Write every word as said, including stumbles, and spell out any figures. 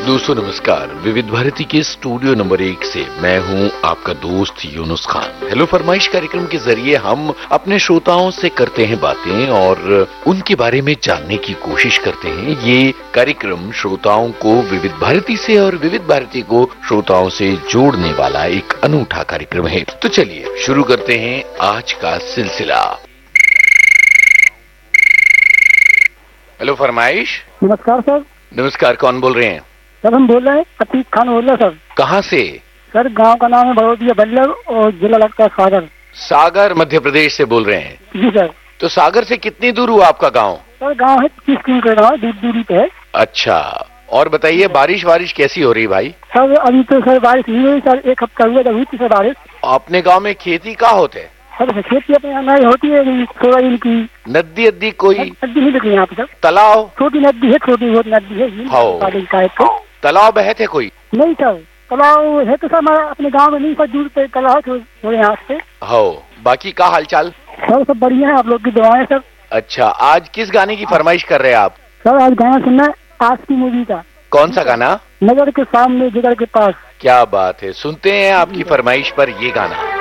दोस्तों नमस्कार। विविध भारती के स्टूडियो नंबर एक से मैं हूं आपका दोस्त यूनुस खान। हेलो फरमाइश कार्यक्रम के जरिए हम अपने श्रोताओं से करते हैं बातें और उनके बारे में जानने की कोशिश करते हैं। ये कार्यक्रम श्रोताओं को विविध भारती से और विविध भारती को श्रोताओं से जोड़ने वाला एक अनूठा कार्यक्रम है। तो चलिए शुरू करते हैं आज का सिलसिला। हेलो फरमाइश। नमस्कार सर। नमस्कार, कौन बोल रहे हैं? सर हम बोल रहे हैं, अतीक खान बोल रहे हैं सर। कहाँ से? सर गांव का नाम है भगवतिया बल्लभ और जिला लगता है सागर। सागर मध्य प्रदेश से बोल रहे हैं? जी सर। तो सागर से कितनी दूर हुआ आपका गांव? सर गांव है तीस किलोमीटर गाँव दूर दूरी पे है। अच्छा, और बताइए बारिश वारिश कैसी हो रही भाई? सर अभी तो सर बारिश नहीं हुई सर, एक हफ्ता हुआ हुई थी सर बारिश। अपने गांव में खेती का होते है? सर खेती अपने यहाँ नहीं होती है, सोयाबीन की। नदी अद्दी कोई? नदी नहीं दिखी यहाँ पे सर। तालाब? छोटी नदी है, छोटी बहुत नदी है। हाँ। तालाब बहे थे कोई? नहीं सर, तालाब है तो सर हमारा अपने गाँव में नहीं सर, दूर पे तालाब थोड़े यहाँ से। हो, बाकी का हालचाल? सर सब बढ़िया है, आप लोग की दुआएं सर। अच्छा, आज किस गाने की फरमाइश कर रहे हैं आप? सर आज गाना सुनना है आज की मूवी का। कौन सा गाना? नजर के सामने जिगर के पास। क्या बात है, सुनते हैं आपकी फरमाइश पर ये गाना।